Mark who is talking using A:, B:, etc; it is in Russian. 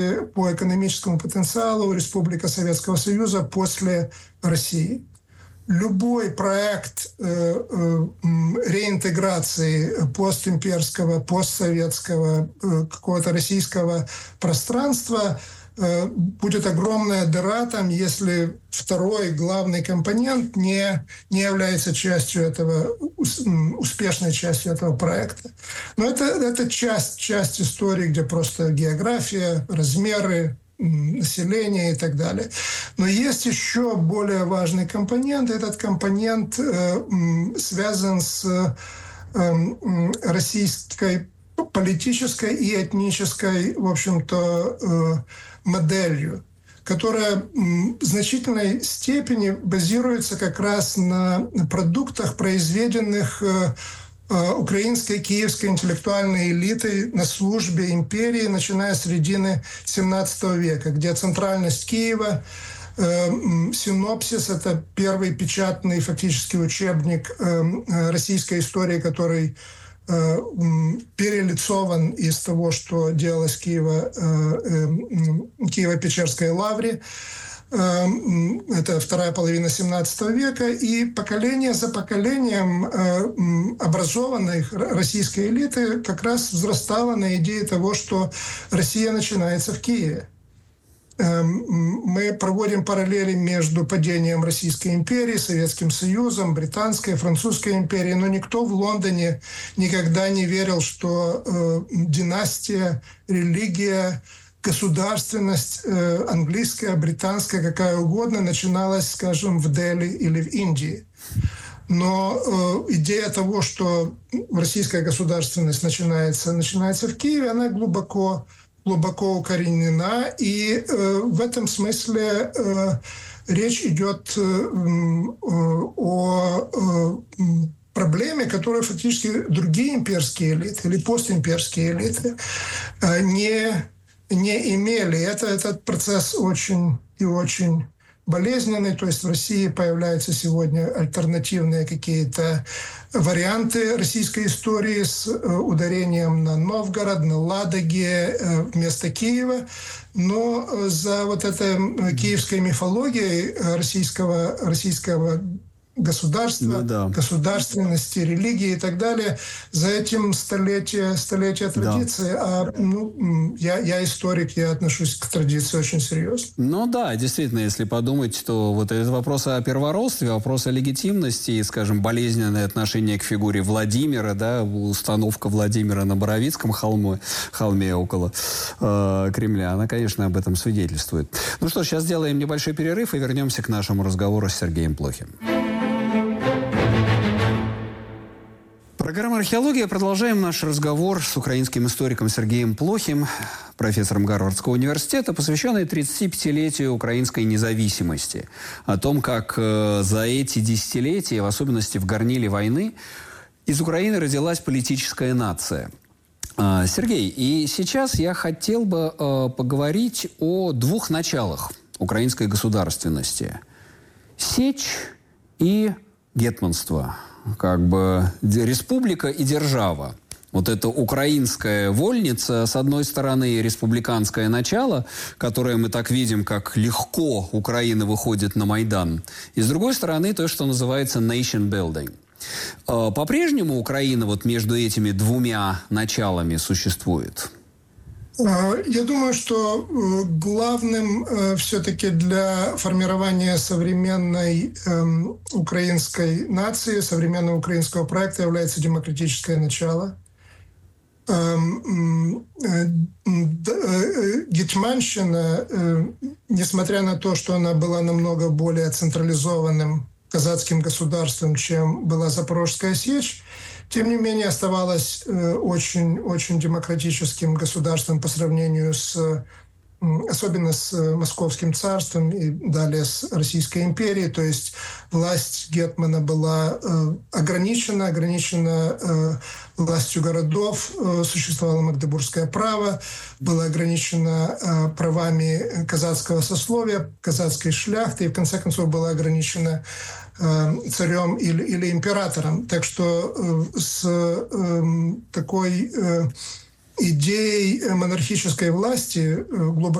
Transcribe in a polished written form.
A: по экономическому потенциалу Республика Советского Союза после России. Любой проект реинтеграции постимперского, постсоветского, какого-то российского пространства будет огромная дыра там, если второй главный компонент не является частью этого, успешной частью этого проекта. Но это часть истории, где просто география, размеры, населения и так далее. Но есть еще более важный компонент. Этот компонент связан с российской политической и этнической, в общем-то, моделью, которая в значительной степени базируется как раз на продуктах, произведенных украинской, киевской интеллектуальной элитой на службе империи, начиная с середины XVII века, где центральность Киева, синопсис — это первый печатный фактически учебник российской истории, который перелицован из того, что делалось в Киево-Печерской лавре. Это вторая половина XVII века, и поколение за поколением образованной российской элиты как раз взрастало на идее того, что Россия начинается в Киеве. Мы проводим параллели между падением Российской империи, Советским Союзом, Британской, Французской империей, но никто в Лондоне никогда не верил, что династия, религия, государственность английская, британская, какая угодно, начиналась, скажем, в Дели или в Индии. Но идея того, что российская государственность начинается в Киеве, она глубоко укоренена, и в этом смысле речь идет о проблеме, которую фактически другие имперские элиты или постимперские элиты не имели. Этот процесс очень и очень болезненный. То есть в России появляются сегодня альтернативные какие-то варианты российской истории с ударением на Новгород, на Ладоге вместо Киева. Но за вот этой киевской мифологией российского государства, государственности, религии и так далее, за этим столетия традиции. Да. Я историк, я отношусь к традиции очень серьезно.
B: Ну да, действительно, если подумать, то вот этот вопрос о первородстве, вопрос о легитимности и, скажем, болезненное отношение к фигуре Владимира, да, установка Владимира на Боровицком холме около Кремля, она, конечно, об этом свидетельствует. Ну что, сейчас сделаем небольшой перерыв и вернемся к нашему разговору с Сергеем Плохим. Программа «Археология». Продолжаем наш разговор с украинским историком Сергеем Плохим, профессором Гарвардского университета, посвященный 35-летию украинской независимости. О том, как за эти десятилетия, в особенности в горниле войны, из Украины родилась политическая нация. Сергей, и сейчас я хотел бы поговорить о двух началах украинской государственности. Сечь и гетманство. Как бы республика и держава. Вот это украинская вольница, с одной стороны, республиканское начало, которое мы так видим, как легко Украина выходит на Майдан. И с другой стороны, то, что называется nation building. По-прежнему Украина вот между этими двумя началами существует?
A: Я думаю, что главным все-таки для формирования современной украинской нации, современного украинского проекта является демократическое начало. Гетьманщина, несмотря на то, что она была намного более централизованным казацким государством, чем была Запорожская Сечь, тем не менее оставалась очень демократическим государством по сравнению особенно с Московским царством и далее с Российской империей. То есть власть гетмана была ограничена властью городов, существовало магдебургское право, было ограничено правами казацкого сословия, казацкой шляхты, и в конце концов было ограничено царем или императором. Так что с такой идей монархической власти глубоко